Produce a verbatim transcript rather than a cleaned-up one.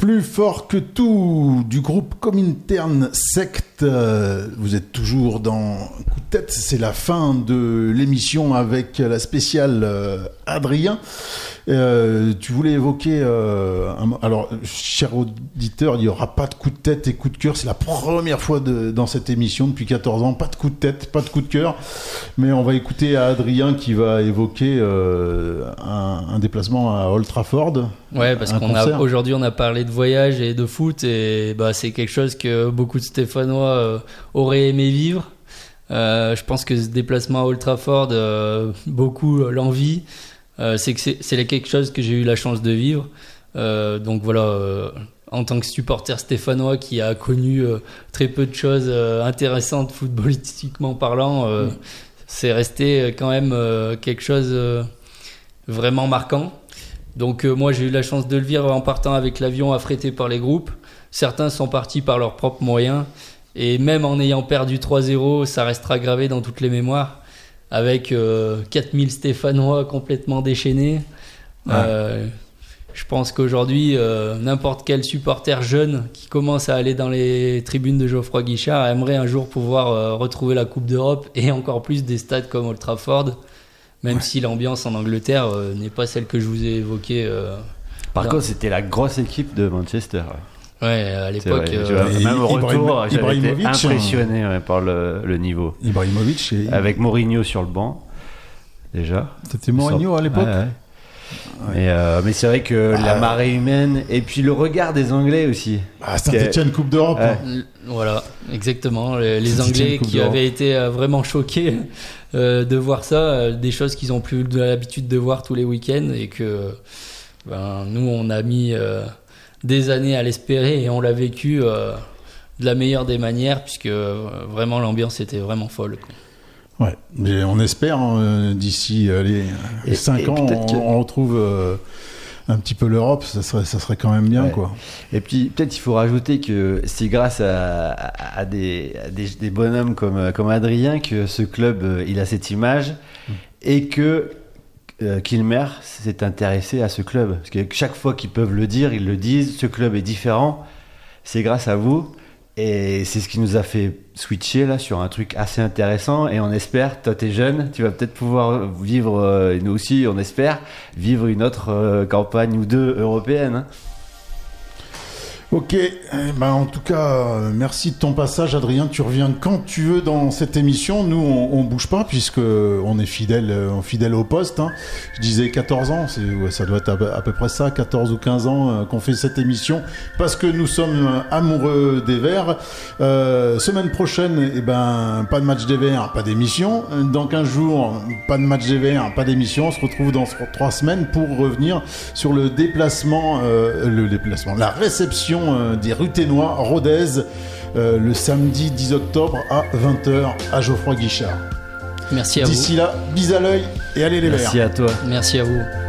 Plus fort que tout, du groupe Comintern Sect. Euh, vous êtes toujours dans Coup de tête. C'est la fin de l'émission avec la spéciale euh, Adrien. Euh, tu voulais évoquer... Euh, un, alors, cher auditeur, il n'y aura pas de coup de tête et coup de cœur. C'est la première fois de, dans cette émission depuis quatorze ans. Pas de coup de tête, pas de coup de cœur. Mais on va écouter Adrien qui va évoquer euh, un, un déplacement à Old Trafford. Ouais, parce qu'on a, aujourd'hui, on a parlé de voyage et de foot. Et bah, c'est quelque chose que beaucoup de Stéphanois euh, auraient aimé vivre. Euh, je pense que ce déplacement à Old Trafford, euh, beaucoup l'envie. Euh, c'est que c'est, c'est quelque chose que j'ai eu la chance de vivre. Euh, donc voilà, euh, en tant que supporter stéphanois qui a connu euh, très peu de choses euh, intéressantes footballistiquement parlant, euh, mmh. c'est resté quand même euh, quelque chose euh, vraiment marquant. Donc euh, moi j'ai eu la chance de le vivre en partant avec l'avion affrété par les groupes. Certains sont partis par leurs propres moyens. Et même en ayant perdu trois zéro, ça restera gravé dans toutes les mémoires. Avec euh, quatre mille Stéphanois complètement déchaînés. Ouais. Euh, je pense qu'aujourd'hui, euh, n'importe quel supporter jeune qui commence à aller dans les tribunes de Geoffroy Guichard aimerait un jour pouvoir euh, retrouver la Coupe d'Europe et encore plus des stades comme Old Trafford, même ouais. si l'ambiance en Angleterre euh, n'est pas celle que je vous ai évoquée. Euh, Par dans... contre, c'était la grosse équipe de Manchester. Ouais, à l'époque. Euh, même au retour, j'avais été impressionné ouais, par le, le niveau. Ibrahimovic. Et... Avec Mourinho sur le banc, déjà. C'était Mourinho à l'époque. Ouais, ouais. Ouais. Mais, euh, mais c'est vrai que bah, la marée humaine et puis le regard des Anglais aussi. Ah, Saint-Etienne, Coupe d'Europe. Ouais. Hein. Voilà, exactement. Les, les Anglais qui avaient été euh, vraiment choqués euh, de voir ça, euh, des choses qu'ils ont plus l'habitude de voir tous les week-ends et que ben, nous, on a mis. Euh, des années à l'espérer et on l'a vécu euh, de la meilleure des manières puisque euh, vraiment l'ambiance était vraiment folle quoi. Ouais, mais on espère hein, d'ici euh, les, les cinq ans on, que... on retrouve euh, un petit peu l'Europe, ça serait, ça serait quand même bien ouais. quoi. Et puis peut-être il faut rajouter que c'est grâce à, à, à, des, à des, des bonhommes comme, comme Adrien que ce club euh, il a cette image mmh. et que Euh, Kilmer s'est intéressé à ce club parce que chaque fois qu'ils peuvent le dire ils le disent, ce club est différent, c'est grâce à vous et c'est ce qui nous a fait switcher là sur un truc assez intéressant et on espère, toi t'es jeune, tu vas peut-être pouvoir vivre euh, et nous aussi on espère vivre une autre euh, campagne ou deux européenne hein. Ok, eh ben en tout cas, euh, merci de ton passage, Adrien. Tu reviens quand tu veux dans cette émission. Nous, on, on bouge pas puisque on est fidèle, euh, fidèle au poste. Hein. Je disais quatorze ans, c'est, ouais, ça doit être à, à peu près ça, quatorze ou quinze ans euh, qu'on fait cette émission parce que nous sommes euh, amoureux des Verts. Euh, semaine prochaine, eh ben pas de match des Verts, pas d'émission. Dans quinze jours, pas de match des Verts, pas d'émission. On se retrouve dans trois semaines pour revenir sur le déplacement, euh, le déplacement, la réception des Ruthénois, Rodez, euh, le samedi dix octobre à vingt heures à Geoffroy Guichard. Merci à D'ici vous. D'ici là, bise à l'œil et allez les Verts. Merci à toi. Merci à vous.